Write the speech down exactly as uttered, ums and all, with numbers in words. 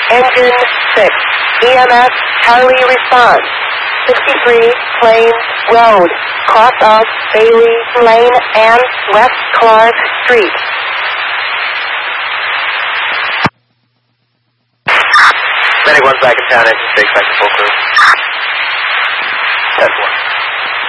Engine six. E M S Harley response. sixty-three Plains Road, cross of Bailey Lane and West Clark Street. Medic one's back in town, engine six, back to full crew. Test one.